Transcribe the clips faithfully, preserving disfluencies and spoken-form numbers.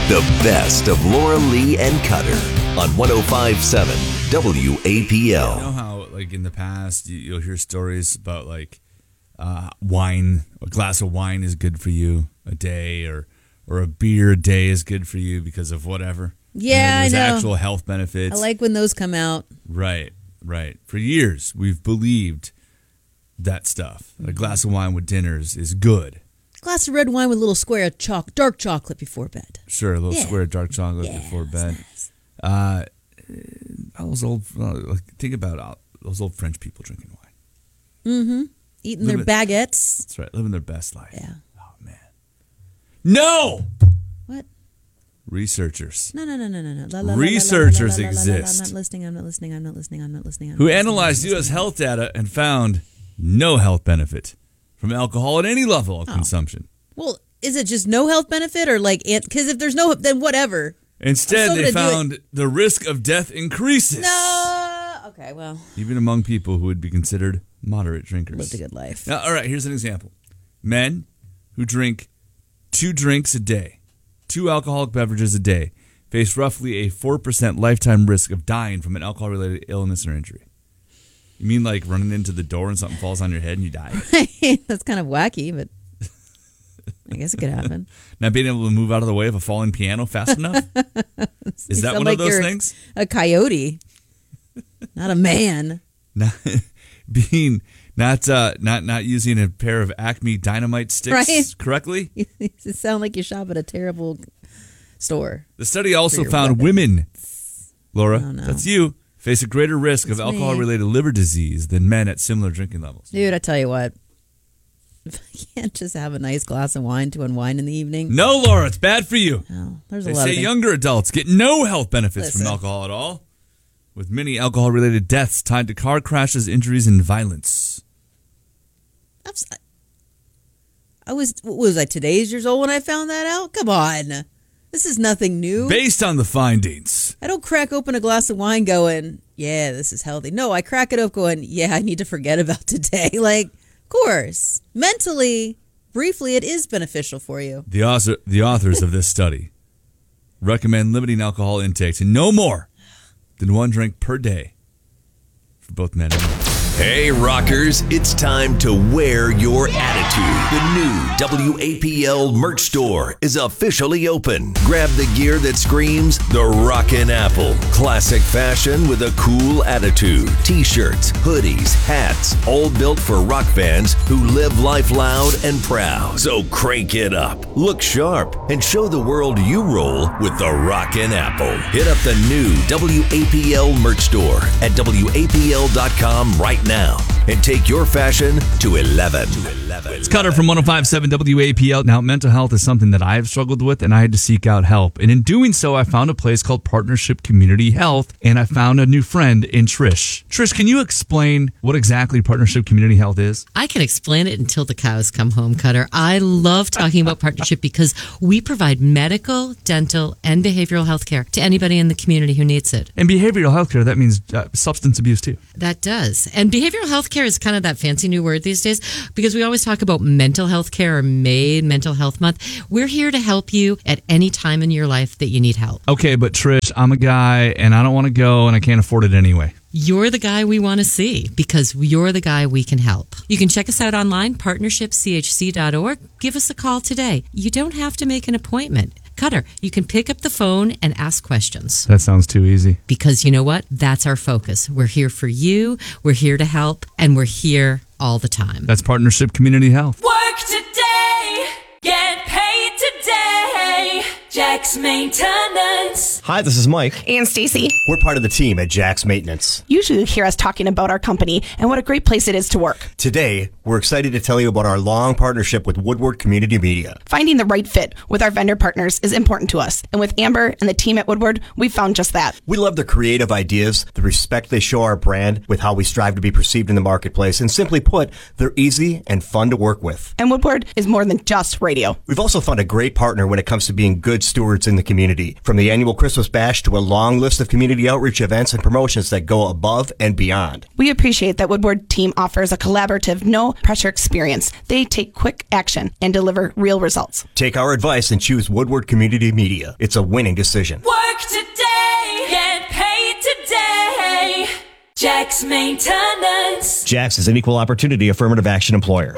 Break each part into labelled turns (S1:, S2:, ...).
S1: The best of Laura Lee and Cutter on one oh five point seven W A P L.
S2: You know how, like, in the past, you- you'll hear stories about, like, uh, wine. A glass of wine is good for you a day, or or a beer a day is good for you because of whatever.
S3: Yeah,
S2: There's
S3: I know.
S2: actual health benefits.
S3: I like when those come out.
S2: Right, right. For years, we've believed that stuff. A glass of wine with dinners is good.
S3: Glass of red wine with a little square of choc- dark chocolate before bed.
S2: Sure, a little
S3: Yeah.
S2: square of dark chocolate
S3: Yeah,
S2: before
S3: that's
S2: bed.
S3: nice.
S2: Uh, those old, uh, like, think about uh, those old French people drinking wine.
S3: Mm-hmm. Eating their
S2: Live
S3: baguettes.
S2: That's right, living their best life.
S3: Yeah.
S2: Oh man. No.
S3: What?
S2: Researchers
S3: No, no, no, no, no, no. La, la, la, la,
S2: Researchers
S3: la, la, la, la, la, la,
S2: exist.
S3: I'm not listening. I'm not listening. I'm not listening. I'm not listening. I'm
S2: who
S3: not listening,
S2: analyzed
S3: I'm
S2: U
S3: not
S2: S
S3: listening.
S2: health data and found no health benefit from alcohol at any level of
S3: Oh.
S2: consumption.
S3: Well, is it just no health benefit, or like it? Because if there's no, then whatever.
S2: Instead,
S3: I'm
S2: they
S3: still gonna do
S2: found the risk of death increases.
S3: No. Okay. Well,
S2: Even among people who would be considered moderate drinkers.
S3: lived a good life.
S2: Now, all right, here's an example. Men who drink two drinks a day, two alcoholic beverages a day, face roughly a four percent lifetime risk of dying from an alcohol-related illness or injury. You mean like running into the door and something falls on your head and you die?
S3: That's kind of wacky, but I guess it could happen.
S2: Not being able to move out of the way of a falling piano fast enough? Is
S3: You
S2: that
S3: sound
S2: one
S3: like
S2: of those
S3: you're
S2: things?
S3: A coyote, not a man.
S2: Not, being not uh, not not using a pair of Acme Dynamite sticks
S3: Right.
S2: correctly?
S3: You sound like you shop at a terrible store.
S2: The study also
S3: your
S2: found
S3: weapon.
S2: women, Laura,
S3: Oh, no.
S2: that's you, face a greater risk of
S3: That's me.
S2: alcohol-related liver disease than men at similar drinking levels.
S3: Dude, I tell you what. If I can't just have a nice glass of wine to unwind in the evening.
S2: No, Laura, it's bad for you.
S3: No, there's a
S2: They
S3: lot
S2: say
S3: of things.
S2: younger adults get no health benefits
S3: Listen.
S2: from alcohol at all, with many alcohol-related deaths tied to car crashes, injuries, and violence.
S3: I'm s- I was, what was I, today's years old when I found that out? Come on. This is nothing new.
S2: Based on the findings,
S3: I don't crack open a glass of wine going, yeah, this is healthy. No, I crack it up going, yeah, I need to forget about today. Like, of course. Mentally, briefly, it is beneficial for you.
S2: the, author, the authors of this study recommend limiting alcohol intake to no more than one drink per day for both men and women.
S1: Hey, rockers, it's time to wear your attitude. The new W A P L merch store is officially open. Grab the gear that screams the Rockin' Apple. Classic fashion with a cool attitude. T-shirts, hoodies, hats, all built for rock fans who live life loud and proud. So crank it up, look sharp, and show the world you roll with the Rockin' Apple. Hit up the new W A P L merch store at W A P L dot com right now and take your fashion to eleven.
S2: It's Cutter from one oh five point seven W A P L. Now, mental health is something that I have struggled with, and I had to seek out help. And in doing so, I found a place called Partnership Community Health, and I found a new friend in Trish. Trish, can you explain what exactly Partnership Community Health is?
S4: I can explain it until the cows come home, Cutter. I love talking about partnership because we provide medical, dental, and behavioral health care to anybody in the community who needs it.
S2: And behavioral health care, that means uh, substance abuse too.
S4: That does. And behavioral health care is kind of that fancy new word these days because we always talk about mental health care or May Mental Health Month. We're here to help you at any time in your life that you need help.
S2: Okay, but Trish, I'm a guy, and I don't want to go, and I can't afford it anyway.
S4: You're the guy we want to see because you're the guy we can help. You can check us out online, partnership c h c dot org. Give us a call today. You don't have to make an appointment. Cutter, you can pick up the phone and ask questions.
S2: That sounds too easy.
S4: Because you know what? That's our focus. We're here for you, we're here to help, and we're here all the time.
S2: That's Partnership Community Health.
S5: Work today, get paid today. Jack's Maintenance.
S6: Hi, this is Mike.
S7: And Stacy.
S6: We're part of the team at Jack's Maintenance.
S7: Usually you hear us talking about our company and what a great place it is to work.
S6: Today, we're excited to tell you about our long partnership with Woodward Community Media.
S7: Finding the right fit with our vendor partners is important to us. And with Amber and the team at Woodward, we've found just that.
S6: We love their creative ideas, the respect they show our brand with how we strive to be perceived in the marketplace, and simply put, they're easy and fun to work with.
S7: And Woodward is more than just radio.
S6: We've also found a great partner when it comes to being good stewards in the community. From the annual Christmas Christmas Bash to a long list of community outreach events and promotions that go above and beyond.
S7: We appreciate that Woodward team offers a collaborative, no-pressure experience. They take quick action and deliver real results.
S6: Take our advice and choose Woodward Community Media. It's a winning decision.
S5: Work today, get paid today. Jack's Maintenance.
S6: Jax is an equal opportunity affirmative action employer.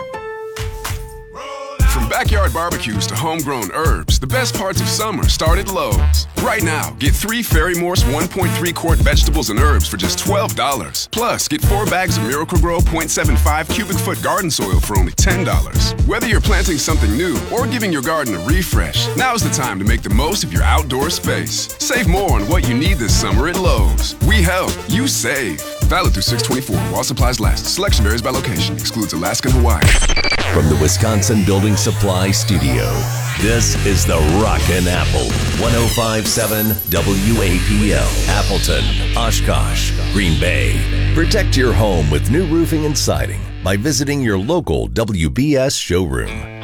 S8: From backyard barbecues to homegrown herbs, the best parts of summer start at Lowe's. Right now, get three Ferry Morse one point three quart vegetables and herbs for just twelve dollars. Plus, get four bags of Miracle-Gro point seven five cubic foot garden soil for only ten dollars. Whether you're planting something new or giving your garden a refresh, now's the time to make the most of your outdoor space. Save more on what you need this summer at Lowe's. We help, you save. Valid through six twenty-four while supplies last. Selection varies by location. Excludes Alaska and Hawaii.
S1: From the Wisconsin Building Supply Studio, this is the Rockin' Apple. one oh five point seven W A P L. Appleton, Oshkosh, Green Bay. Protect your home with new roofing and siding by visiting your local W B S showroom.